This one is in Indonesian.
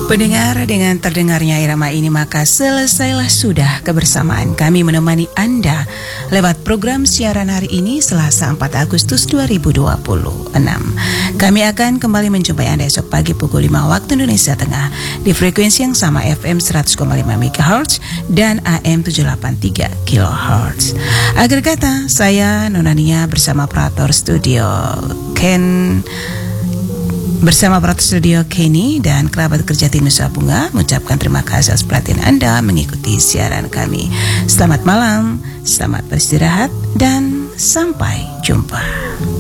Pendengar, dengan terdengarnya irama ini maka selesailah sudah kebersamaan kami menemani Anda lewat program siaran hari ini Selasa 4 Agustus 2026. Kami akan kembali menjumpai Anda esok pagi pukul 5 waktu Indonesia Tengah di frekuensi yang sama FM 100,5 MHz dan AM 783 kHz. Akhir kata, saya Nonania bersama operator studio Kenny dan kerabat kerja tim Nusa Bunga mengucapkan terima kasih atas perhatian Anda mengikuti siaran kami. Selamat malam, selamat beristirahat, dan sampai jumpa.